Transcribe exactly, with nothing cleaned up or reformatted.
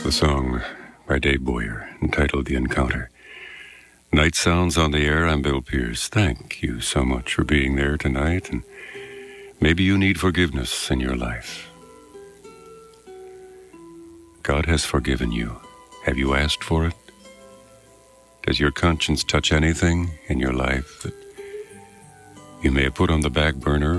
the song by Dave Boyer, entitled The Encounter. Night Sounds on the air, I'm Bill Pierce. Thank you so much for being there tonight, and maybe you need forgiveness in your life. God has forgiven you. Have you asked for it? Does your conscience touch anything in your life that you may have put on the back burner